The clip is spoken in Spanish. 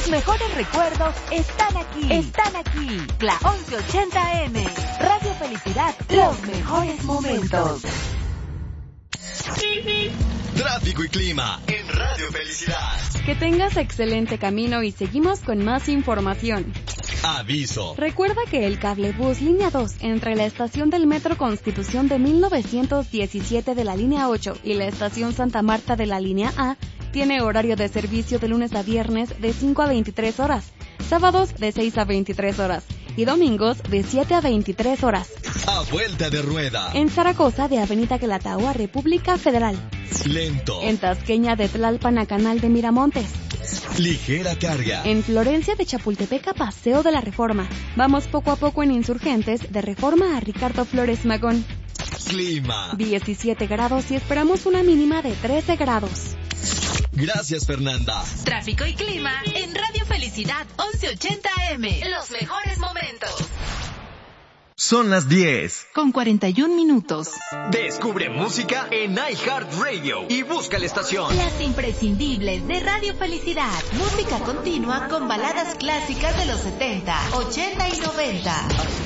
Tus mejores recuerdos están aquí. La 1180M. Radio Felicidad, los mejores momentos. Tráfico y clima en Radio Felicidad. Que tengas excelente camino y seguimos con más información. Aviso. Recuerda que el cablebús línea 2 entre la estación del Metro Constitución de 1917 de la línea 8 y la estación Santa Marta de la línea A tiene horario de servicio de lunes a viernes de 5 a 23 horas, sábados de 6 a 23 horas y domingos de 7 a 23 horas. A vuelta de rueda. En Zaragoza de Avenida Calatao a República Federal. Lento. En Tasqueña de Tlalpan a Canal de Miramontes. Ligera carga. En Florencia de Chapultepec a Paseo de la Reforma. Vamos poco a poco en Insurgentes de Reforma a Ricardo Flores Magón. Clima. 17 grados y esperamos una mínima de 13 grados. Gracias, Fernanda. Tráfico y clima en Radio Felicidad 1180M. Los mejores momentos. Son las 10. Con 41 minutos. Descubre música en iHeartRadio y busca la estación. Las imprescindibles de Radio Felicidad. Música continua con baladas clásicas de los 70, 80 y 90.